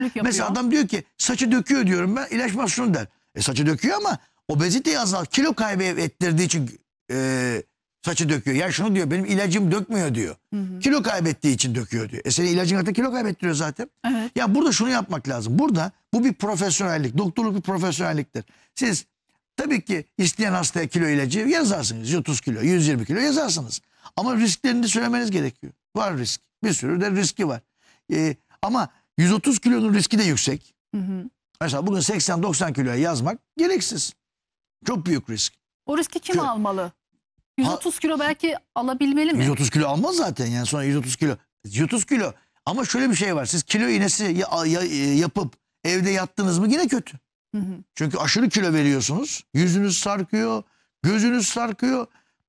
Mesela adam diyor ki saçı döküyor diyorum ben. İlaç var şunu der. Saçı döküyor ama obeziteyi kilo kaybettirdiği için saçı döküyor. Yani şunu diyor, benim ilacım dökmüyor diyor. Kilo kaybettiği için döküyor diyor. Senin ilacın hatta kilo kaybettiriyor zaten. Evet. Ya burada şunu yapmak lazım. Burada bu bir profesyonellik. Doktorluk bir profesyonelliktir. Siz tabii ki isteyen hastaya kilo ilacı yazarsınız. 130 kilo, 120 kilo yazarsınız. Ama risklerini de söylemeniz gerekiyor. Var risk. Bir sürü de riski var. Ama 130 kilonun riski de yüksek. Mesela bugün 80-90 kiloya yazmak gereksiz. Çok büyük risk. O riski kim almalı? 130 kilo belki alabilmeli mi? 130 kilo almaz zaten yani, sonra 130 kilo. 130 kilo ama şöyle bir şey var. Siz kilo iğnesi yapıp evde yattınız mı yine kötü. Çünkü aşırı kilo veriyorsunuz. Yüzünüz sarkıyor, gözünüz sarkıyor.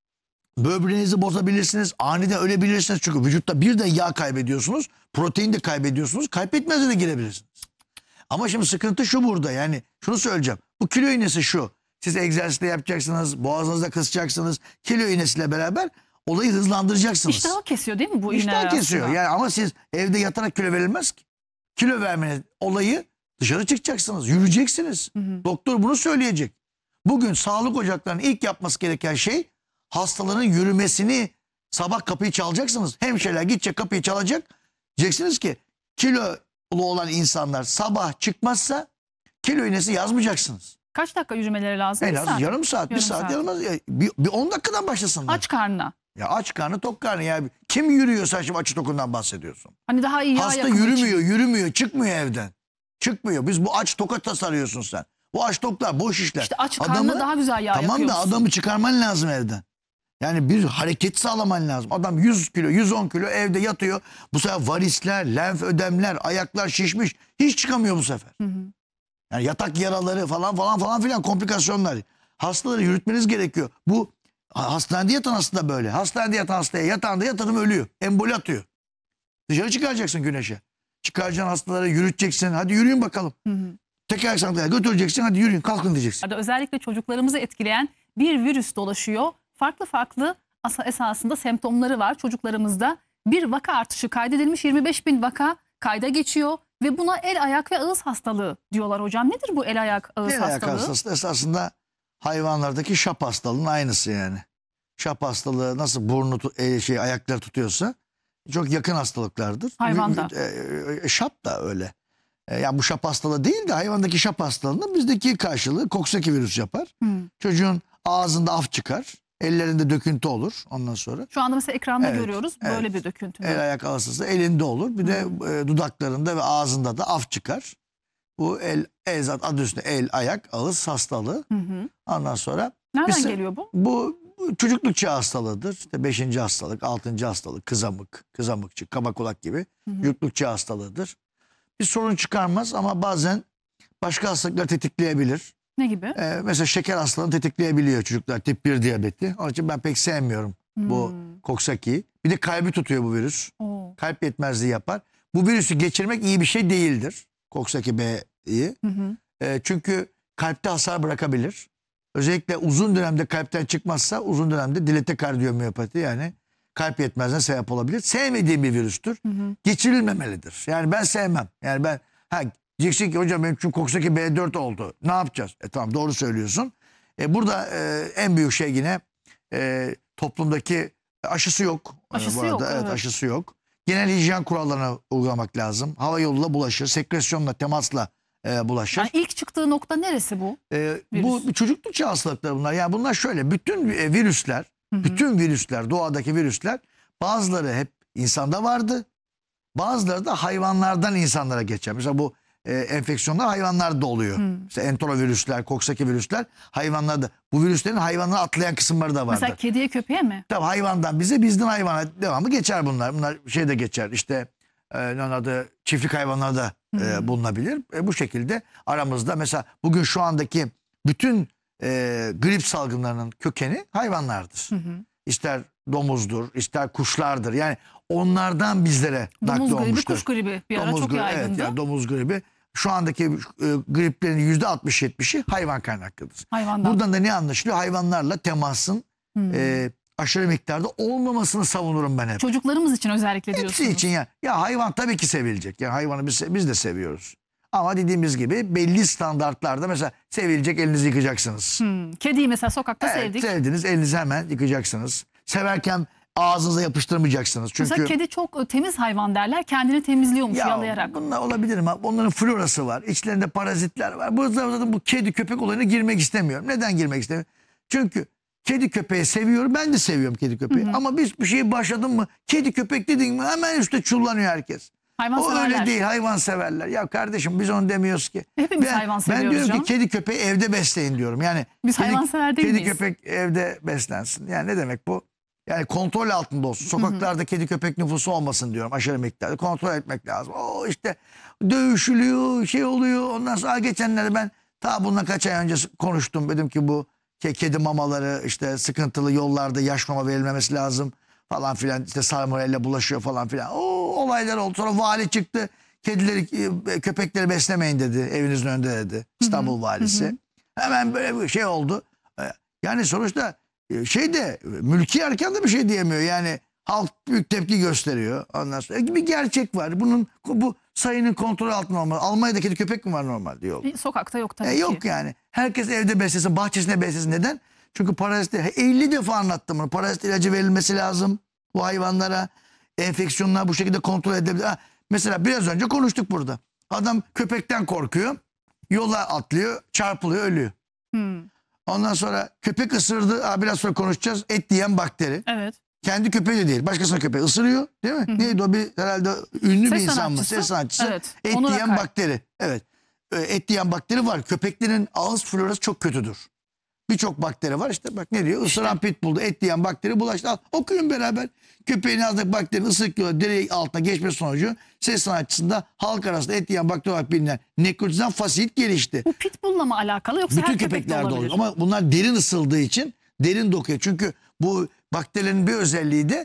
Böbreğinizi bozabilirsiniz. Aniden ölebilirsiniz. Çünkü vücutta bir de yağ kaybediyorsunuz. Protein de kaybediyorsunuz. Kalp yetmezse de girebilirsiniz. Ama şimdi sıkıntı şu burada. Yani şunu söyleyeceğim. Bu kilo iğnesi şu. Siz egzersiz yapacaksınız. Boğazınızda kısacaksınız. Kilo iğnesiyle beraber olayı hızlandıracaksınız. İştahı kesiyor değil mi bu iğne? İştah kesiyor. Yani ama siz evde yatarak kilo verilmez ki. Kilo vermenin olayı dışarı çıkacaksınız. Yürüyeceksiniz. Doktor bunu söyleyecek. Bugün sağlık ocaklarının ilk yapması gereken şey hastaların yürümesini, sabah kapıyı çalacaksınız. Hemşireler gidecek, kapıyı çalacak. Diyeceksiniz ki kilolu olan insanlar sabah çıkmazsa kilo iğnesi yazmayacaksınız. Kaç dakika yürümeleri lazım? En az yarım saat, bir saat. Bir 10 dakikadan başlasınlar. Aç karnına. Ya aç karnı, tok karnı. Ya kim yürüyor, sen şimdi açı tokundan bahsediyorsun. Hani daha iyi yağ Hasta yakımı yürümüyor, için. yürümüyor, çıkmıyor evden. Çıkmıyor. Biz bu aç toka tasarıyorsun sen. Bu aç toklar boş işler. İşte aç karnına daha güzel yağ Tamam da yakıyorsun. adamı çıkarman lazım evden. Yani bir hareket sağlaman lazım. Adam 100 kilo, 110 kilo evde yatıyor. Bu sefer varisler, lenf ödemler, ayaklar şişmiş. Hiç çıkamıyor bu sefer. Yani yatak yaraları falan filan komplikasyonlar. Hastaları yürütmeniz gerekiyor. Bu hastanede yatan hasta da böyle. Hastanede yatan hastaya yatağında yatanım ölüyor. Emboli atıyor. Dışarı çıkaracaksın güneşe. Çıkaracaksın hastaları, yürüteceksin. Hadi yürüyün bakalım. Teker sandalyeye götüreceksin, hadi yürüyün, kalkın diyeceksin. Özellikle çocuklarımızı etkileyen bir virüs dolaşıyor. Farklı farklı esasında semptomları var çocuklarımızda. Bir vaka artışı kaydedilmiş, 25.000 vaka kayda geçiyor ve buna el, ayak ve ağız hastalığı diyorlar hocam. Nedir bu el, ayak, ağız El ayak hastalığı? hastası esasında hayvanlardaki şap hastalığının aynısı yani. Şap hastalığı nasıl burnu, ayakları tutuyorsa çok yakın hastalıklardır. Hayvanda. Şap da öyle. Yani bu şap hastalığı değil de hayvandaki şap hastalığının bizdeki karşılığı Coxsackie virüs yapar. Çocuğun ağzında af çıkar. Ellerinde döküntü olur ondan sonra. Şu anda mesela ekranda Evet, görüyoruz böyle bir döküntü. El ayak hastası elinde olur. Bir de dudaklarında ve ağzında da af çıkar. Bu adı üstünde el, ayak, ağız hastalığı. Ondan sonra. Nereden geliyor bu? Bu çocukluk çağı hastalığıdır. İşte 5. hastalık, 6. hastalık, kızamıkçı, kaba kulak gibi çocukluk çağı hastalığıdır. Bir sorun çıkarmaz ama bazen başka hastalıkları tetikleyebilir. Ne gibi? Mesela şeker hastalığını tetikleyebiliyor çocuklar. Tip 1 diyabeti. Onun için ben pek sevmiyorum bu Coxsackie'yi. Bir de kalbi tutuyor bu virüs. Kalp yetmezliği yapar. Bu virüsü geçirmek iyi bir şey değildir. Coxsackie B'yi. Çünkü kalpte hasar bırakabilir. Özellikle uzun dönemde kalpten çıkmazsa uzun dönemde dilate kardiyomiyopati, yani kalp yetmezliğine sebep olabilir. Sevmediğim bir virüstür. Geçirilmemelidir. Yani ben sevmem. Yani ben diyeceksin ki hocam benim çünkü Coxsackie B4 oldu. Ne yapacağız? Tamam, doğru söylüyorsun. Burada en büyük şey yine toplumdaki aşısı yok. Aşısı bu arada. yok. Evet, aşısı yok. Genel hijyen kurallarına uygulamak lazım. Hava yoluyla bulaşır. Sekresyonla, temasla bulaşır. Yani ilk çıktığı nokta neresi bu? Bu çocukluk çağı hastalıkları bunlar. Yani bunlar şöyle, bütün virüsler, bütün virüsler, doğadaki virüsler, bazıları hep insanda vardı. Bazıları da hayvanlardan insanlara geçer. Mesela bu enfeksiyonlar hayvanlarda oluyor. İşte entorovirüsler, Coxsackie virüsler hayvanlarda. Bu virüslerin hayvanlara atlayan kısımları da vardır. Mesela kediye, köpeğe mi? Tabii hayvandan bize, bizden hayvana devamı geçer bunlar. Bunlar şeyde geçer. İşte adı çiftlik hayvanlarda bulunabilir. Bu şekilde aramızda mesela bugün şu andaki bütün grip salgınlarının kökeni hayvanlardır. İster domuzdur, ister kuşlardır. Yani onlardan bizlere nakli Domuz gribi, olmuştur. kuş gribi bir ara çok yaygındı. Evet, yani domuz gribi. Şu andaki griplerin %60-70'i hayvan kaynaklıdır. Hayvandan. Buradan da ne anlaşılıyor? Hayvanlarla temasın aşırı miktarda olmamasını savunurum ben hep. Çocuklarımız için özellikle diyorsunuz. Hepsi için ya. Ya hayvan tabii ki sevilecek. Ya hayvanı biz de seviyoruz. Ama dediğimiz gibi belli standartlarda mesela sevilecek, elinizi yıkacaksınız. Kediyi mesela sokakta Evet, sevdik. sevdiniz, elinizi hemen yıkacaksınız. Severken ağzınıza yapıştırmayacaksınız. Çünkü Mesela kedi çok temiz hayvan derler. Kendini temizliyormuş yalayarak. bunlar olabilir mi? Onların florası var. İçlerinde parazitler var. Bu zaten bu kedi köpek olayına girmek istemiyorum. Neden girmek istemiyorum? Çünkü kedi köpeği seviyorum. Ben de seviyorum kedi köpeği. Ama bir şeye başladım mı kedi köpek dediğin mi hemen üstte çullanıyor herkes. O Hayvanseverler. öyle değil, hayvanseverler. Ya kardeşim biz onu demiyoruz ki. Hepimiz hayvan Ben seviyoruz diyorum canım. ki kedi köpeği evde besleyin diyorum. Yani Biz hayvansever değil kedi miyiz? köpek evde beslensin. Yani ne demek bu? Yani kontrol altında olsun. Sokaklarda kedi köpek nüfusu olmasın diyorum aşırı miktarda. Kontrol etmek lazım. O işte dövüşülüyor, şey oluyor. Ondan sonra geçenlerde ben bundan kaç ay önce konuştum. Dedim ki bu kedi mamaları işte sıkıntılı, yollarda yaş mama verilmemesi lazım falan filan. İşte salmonella bulaşıyor falan filan. O olaylar oldu. Sonra vali çıktı. Kedileri, köpekleri beslemeyin dedi. Evinizin önünde dedi. İstanbul valisi. Hemen böyle bir şey oldu. Yani sonuçta mülki erken de bir şey diyemiyor. Yani halk büyük tepki gösteriyor. Ondan sonra bir gerçek var. Bu sayının kontrol altında olmalı. Almanya'da kedi köpek mi var normalde? Yok. Sokakta yok tabii ki. Yok yani. Herkes evde beslesin, bahçesinde beslesin. Neden? Çünkü parazit 50 defa anlattım bunu. Parazit ilacı verilmesi lazım bu hayvanlara. Enfeksiyonlar bu şekilde kontrol edilebilir. Mesela biraz önce konuştuk burada. Adam köpekten korkuyor. Yola atlıyor, çarpılıyor, ölüyor. Ondan sonra köpek ısırdı. Biraz sonra konuşacağız. Et yiyen bakteri. Evet. Kendi köpeği de değil. Başkasının köpeği ısırıyor. Değil mi? Neydi o herhalde ünlü Ses bir insan mı? sanatçısı. Ses sanatçısı. Evet. Et Onur yiyen Akay. bakteri. Evet. Et yiyen bakteri var. Köpeklerin ağız florası çok kötüdür. Birçok bakteri var. İşte bak ne diyor? Isıran pitbull'da et yiyen bakteri bulaştı. Okuyun beraber. Köpeğin ağzındaki bakterinin ısırıklığıyla deri altına geçmesi sonucu ses sanatçısında halk arasında et yiyen bakteri olarak bilinen nekrotizan fasit gelişti. Bu pitbull'la mı alakalı yoksa Bütün her köpekte köpeklerde olabilir? oluyor. Ama bunlar derin ısıldığı için derin dokuyor. Çünkü bu bakterilerin bir özelliği de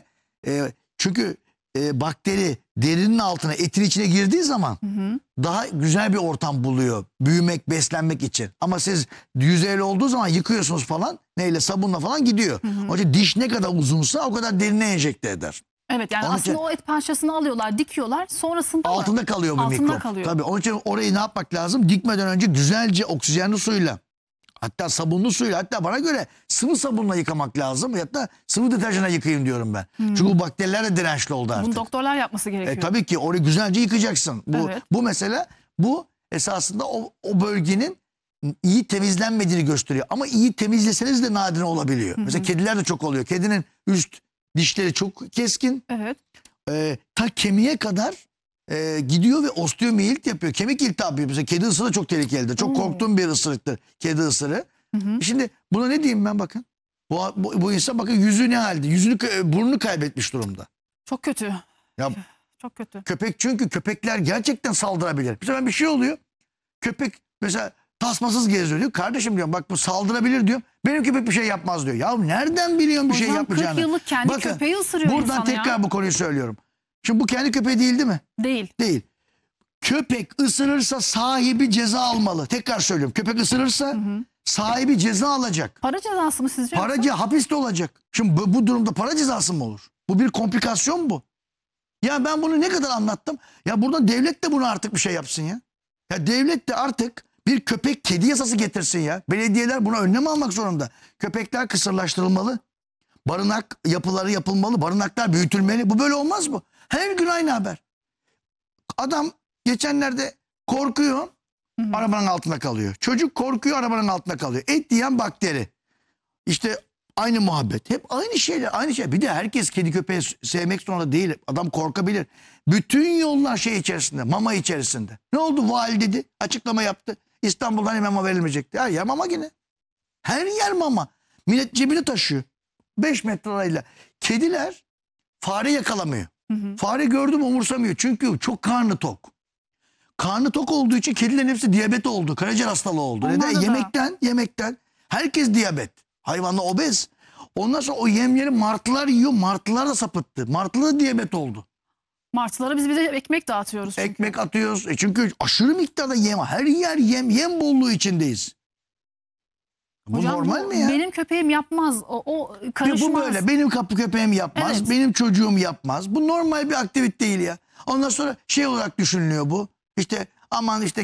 bakteri derinin altına, etin içine girdiği zaman daha güzel bir ortam buluyor. Büyümek, beslenmek için. Ama siz yüzeyli olduğu zaman yıkıyorsunuz falan. Neyle? Sabunla falan gidiyor. Onun için diş ne kadar uzunsa o kadar derine enjekte eder. Evet yani Onun aslında için- o et parçasını alıyorlar, dikiyorlar. Sonrasında Altında kalıyor bu Altında mikrop. kalıyor. Tabii onun için orayı ne yapmak lazım? Dikmeden önce güzelce oksijenli suyla, hatta sabunlu suyla, hatta bana göre sıvı sabunla yıkamak lazım. Hatta sıvı deterjanla yıkayın diyorum ben. Çünkü bu bakteriler de dirençli oldu artık. bunu doktorlar yapması gerekiyor. Tabii ki orayı güzelce yıkacaksın. Evet. Bu mesela esasında o bölgenin iyi temizlenmediğini gösteriyor. Ama iyi temizleseniz de nadiren olabiliyor. Mesela kediler de çok oluyor. Kedinin üst dişleri çok keskin. Evet. Ta kemiğe kadar gidiyor ve osteomiyelit yapıyor. Kemik iltihabı yapıyor. Mesela kedi ısırığı çok tehlikelidir. Çok korktuğum bir ısırıktır kedi ısırığı. Şimdi buna ne diyeyim ben bakın. Bu insan bakın yüzü ne halde? Burnunu kaybetmiş durumda. Çok kötü. Ya Çok kötü. çünkü köpekler gerçekten saldırabilir. Mesela bir şey oluyor. Köpek mesela tasmasız geziyor diyor. Kardeşim diyorum bak bu saldırabilir diyor. Benim köpek bir şey yapmaz diyor. Ya nereden biliyorsun bir şey Hocam, yapmayacağını? 40 yıllık kendi Bakın, köpeği ısırıyor buradan insanı tekrar ya. bu konuyu söylüyorum. Şimdi bu kendi köpeği değil mi? Değil. Değil. Köpek ısırırsa sahibi ceza almalı. Tekrar söylüyorum. Köpek ısırırsa sahibi ceza alacak. Para cezası mı sizce? yoksa? Hapiste olacak. Şimdi bu durumda para cezası mı olur? Bu bir komplikasyon bu. Ya ben bunu ne kadar anlattım. Ya buradan devlet de bunu artık bir şey yapsın ya. Ya devlet de artık bir köpek kedi yasası getirsin ya. Belediyeler buna önlem almak zorunda. Köpekler kısırlaştırılmalı. Barınak yapıları yapılmalı. Barınaklar büyütülmeli. Bu böyle olmaz mı? Her gün aynı haber. Adam geçenlerde korkuyor. Arabanın altında kalıyor. Çocuk korkuyor, arabanın altında kalıyor. Et yiyen bakteri. İşte aynı muhabbet. Hep aynı şeyler, aynı şey. Bir de herkes kedi köpeği sevmek zorunda değil. Adam korkabilir. Bütün yollar içerisinde, mama içerisinde. Ne oldu? Vali dedi, açıklama yaptı. İstanbul'dan hani mama verilmeyecekti. Her yer mama yine. Her yer mama. Millet cebini taşıyor. 5 metre arayla. Kediler fare yakalamıyor. Fare gördüm umursamıyor. Çünkü çok karnı tok. Karnı tok olduğu için kedilerin hepsi diyabet oldu. Karaciğer hastalığı oldu. Onlarda Neden? da. Yemekten. Herkes diyabet. Hayvanlar obez. Ondan sonra o yemleri martılar yiyor. Martılar da sapıttı. Martılar da diyabet oldu. Martılara biz bir de ekmek dağıtıyoruz. Çünkü. Ekmek atıyoruz. Çünkü aşırı miktarda yem. Her yer yem bolluğu içindeyiz. Bu Hocam, normal mi ya? Benim köpeğim yapmaz. O karışmaz. Bu böyle. Benim köpeğim yapmaz. Evet. Benim çocuğum yapmaz. Bu normal bir aktivite değil ya. Ondan sonra şey olarak düşünülüyor bu. İşte aman işte